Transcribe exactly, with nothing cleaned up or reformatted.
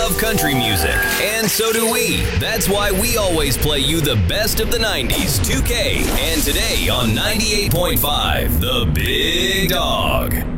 love country music, and so do we. That's why we always play you the best of the nineties, two K, and today on ninety-eight point five, The Big Dog.